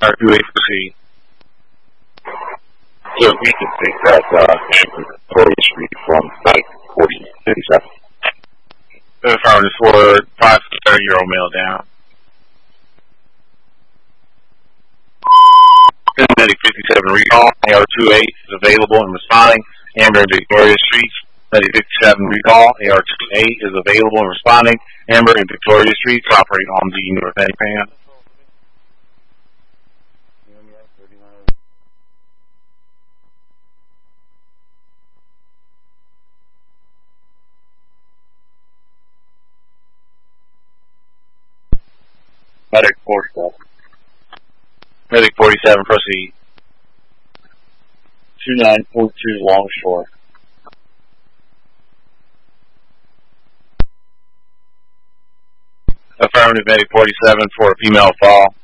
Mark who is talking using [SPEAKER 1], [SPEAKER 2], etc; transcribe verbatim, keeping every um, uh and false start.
[SPEAKER 1] two eight, proceed.
[SPEAKER 2] So we can take that uh, Victoria Street from Medic forty fifty-seven.
[SPEAKER 1] Affirmative for five thirty-year-old male down. Medic fifty-seven recall. A R two eight is available and responding. Amber and Victoria Street. Medic fifty-seven recall. A R two eight is available and responding. Amber and Victoria Street operate on the North Pan.
[SPEAKER 2] Medic forty-seven.
[SPEAKER 1] Medic forty-seven, proceed.
[SPEAKER 2] two nine four two Longshore.
[SPEAKER 1] Affirmative, Medic forty-seven for a female fall.